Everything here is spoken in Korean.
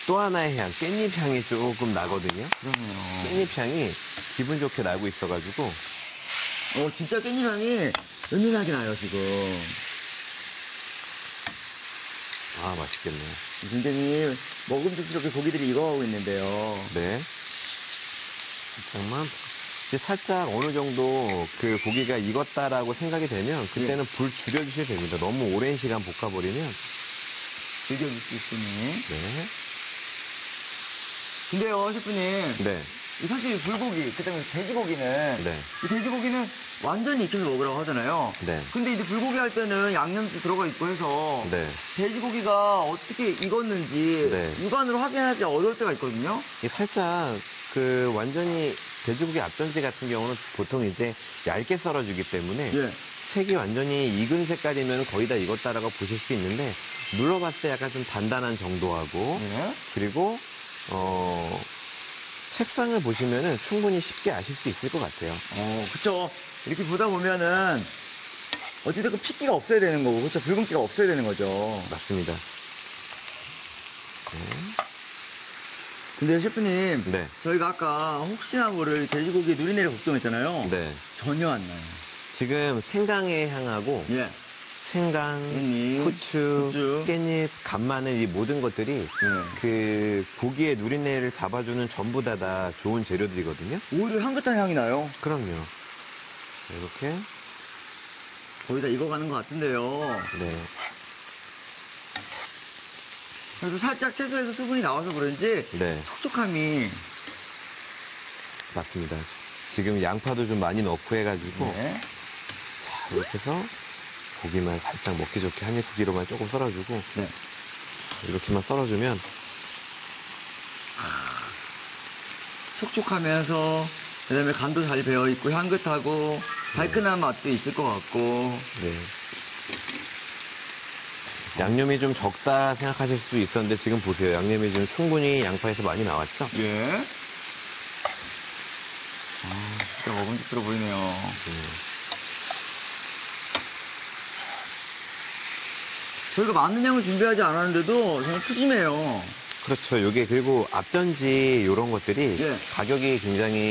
또 하나의 향, 깻잎 향이 조금 나거든요. 그러네요. 깻잎 향이 기분 좋게 나고 있어가지고. 진짜 깻잎 향이 은은하게 나요, 지금. 아, 맛있겠네요. 굉장히 먹음직스럽게 고기들이 익어가고 있는데요. 네. 살짝만. 이제 살짝 어느 정도 그 고기가 익었다라고 생각이 되면 그때는 불 줄여주셔도 됩니다. 너무 오랜 시간 볶아버리면. 즐겨줄 수 있으니. 네. 근데요, 셰프님. 네. 이 사실 불고기, 그다음에 돼지고기는 네. 이 돼지고기는 완전히 익혀서 먹으라고 하잖아요. 네. 근데 이제 불고기 할 때는 양념도 들어가 있고 해서 네. 돼지고기가 어떻게 익었는지 네. 육안으로 확인하기 어려울 때가 있거든요. 이게 살짝 그 완전히 돼지고기 앞전지 같은 경우는 보통 이제 얇게 썰어주기 때문에 예. 색이 완전히 익은 색깔이면 거의 다 익었다라고 보실 수 있는데 눌러봤을 때 약간 좀 단단한 정도하고 예. 그리고 색상을 보시면은 충분히 쉽게 아실 수 있을 것 같아요. 그쵸. 이렇게 보다 보면은 어찌됐건 핏기가 없어야 되는 거고, 그쵸. 붉은기가 없어야 되는 거죠. 맞습니다. 근데 셰프님, 네. 저희가 아까 혹시나 모를 돼지고기 누리내를 걱정했잖아요. 네. 전혀 안 나요. 지금 생강의 향하고 예. 생강, 깻잎, 후추, 후추. 깻잎, 간마늘 이 모든 것들이 그 고기의 누린내를 잡아주는 전부 다 좋은 재료들이거든요. 오히려 향긋한 향이 나요. 그럼요. 이렇게. 거의 다 익어가는 것 같은데요. 네. 그래도 살짝 채소에서 수분이 나와서 그런지 네. 촉촉함이. 맞습니다. 지금 양파도 좀 많이 넣고 해가지고. 네. 자, 이렇게 해서 고기만 살짝 먹기 좋게 한입 크기로만 조금 썰어주고. 네. 이렇게만 썰어주면. 촉촉하면서 그다음에 간도 잘 배어 있고 향긋하고 달큰한 맛도 있을 것 같고. 네. 양념이 좀 적다 생각하실 수도 있었는데 지금 보세요. 양념이 좀 충분히 양파에서 많이 나왔죠? 예. 진짜 먹음직스러워 보이네요. 저희가 많은 양을 준비하지 않았는데도 정말 푸짐해요. 그렇죠. 요게 그리고 앞전지 이런 것들이 예. 가격이 굉장히